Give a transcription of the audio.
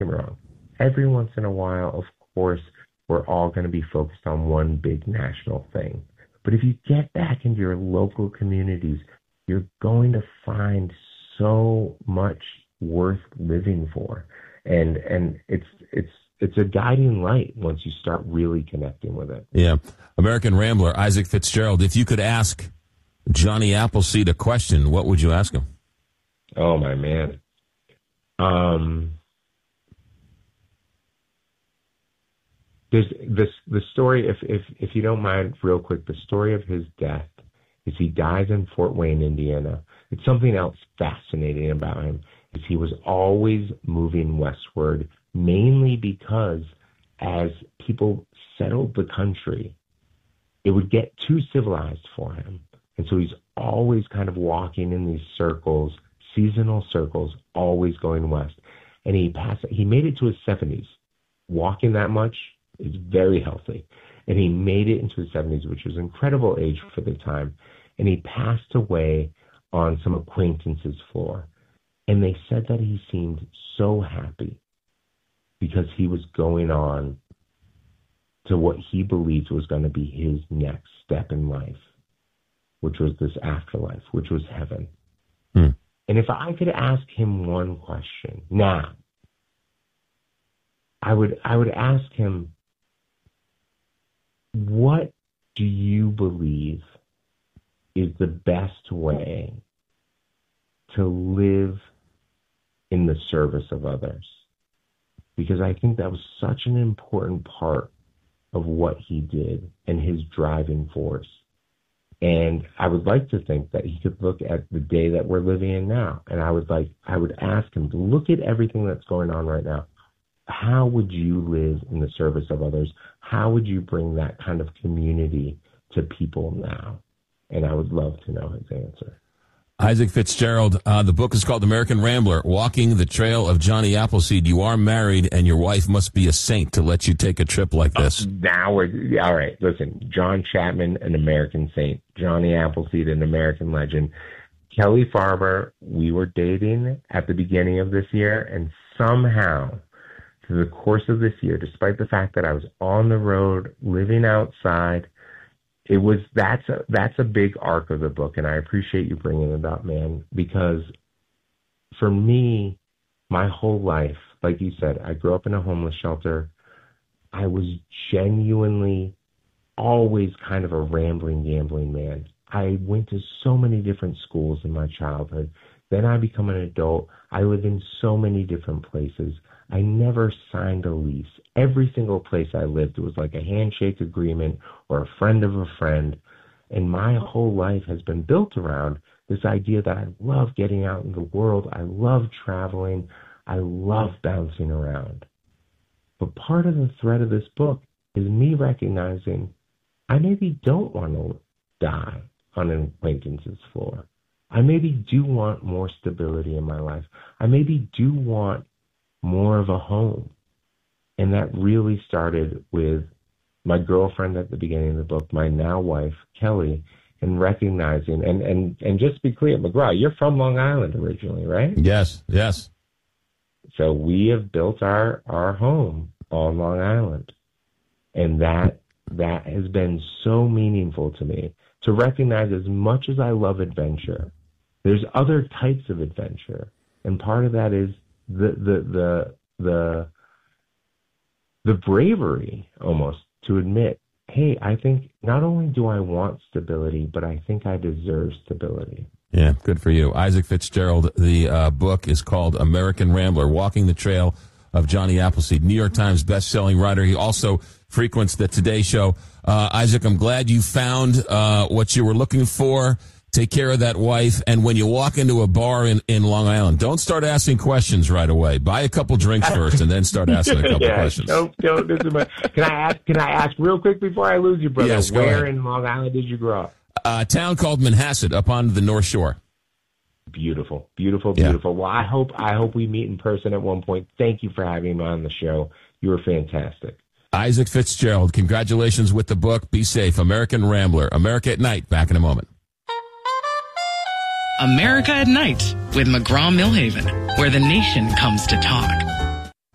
get me wrong. Every once in a while, of course, we're all going to be focused on one big national thing. But if you get back into your local communities, you're going to find so much worth living for. And it's a guiding light once you start really connecting with it. Yeah. American Rambler, Isaac Fitzgerald, if you could ask Johnny Appleseed a question, what would you ask him? Oh, my man. There's the story, if you don't mind, real quick, the story of his death is he dies in Fort Wayne, Indiana. It's something else fascinating about him is he was always moving westward, mainly because as people settled the country, it would get too civilized for him. And so he's always kind of walking in these circles, seasonal circles, always going west. And he made it to his 70s. Walking that much is very healthy. And he made it into his 70s, which was an incredible age for the time. And he passed away on some acquaintances' floor. And they said that he seemed so happy because he was going on to what he believed was going to be his next step in life, which was this afterlife, which was heaven. And if I could ask him one question now, I would ask him, what do you believe is the best way to live in the service of others? Because I think that was such an important part of what he did and his driving force. And I would like to think that he could look at the day that we're living in now. And I would ask him to look at everything that's going on right now. How would you live in the service of others? How would you bring that kind of community to people now? And I would love to know his answer. Isaac Fitzgerald, the book is called American Rambler, Walking the Trail of Johnny Appleseed. You are married, and your wife must be a saint to let you take a trip like this. Now we're, all right, listen, John Chapman, an American saint. Johnny Appleseed, an American legend. Kelly Farber, we were dating at the beginning of this year, and somehow, through the course of this year, despite the fact that I was on the road, living outside, that's a big arc of the book, and I appreciate you bringing it up, man, because for me, my whole life, like you said, I grew up in a homeless shelter. I was genuinely always kind of a rambling, gambling man. I went to so many different schools in my childhood. Then I become an adult. I live in so many different places. I never signed a lease. Every single place I lived, it was like a handshake agreement or a friend of a friend. And my whole life has been built around this idea that I love getting out in the world. I love traveling. I love bouncing around. But part of the thread of this book is me recognizing I maybe don't want to die on an acquaintance's floor. I maybe do want more stability in my life. I maybe do want more of a home. And that really started with my girlfriend at the beginning of the book, my now wife, Kelly, and recognizing, and just to be clear, McGraw, you're from Long Island originally, right? Yes. So we have built our home on Long Island. And that has been so meaningful to me, to recognize as much as I love adventure, there's other types of adventure. And part of that is the bravery almost to admit, hey, I think not only do I want stability, but I think I deserve stability. Yeah, good for you. Isaac Fitzgerald, the book is called American Rambler, Walking the Trail of Johnny Appleseed, New York Times best-selling writer. He also frequents the Today Show. Isaac, I'm glad you found what you were looking for. Take care of that wife. And when you walk into a bar in Long Island, don't start asking questions right away. Buy a couple drinks first and then start asking a couple questions. Can I ask real quick before I lose you, brother? Yes, where in Long Island did you grow up? A town called Manhasset up on the North Shore. Beautiful. Yeah. Well, I hope we meet in person at one point. Thank you for having me on the show. You were fantastic. Isaac Fitzgerald, congratulations with the book. Be safe. American Rambler. America at Night. Back in a moment. America at Night with McGraw-Milhaven, where the nation comes to talk.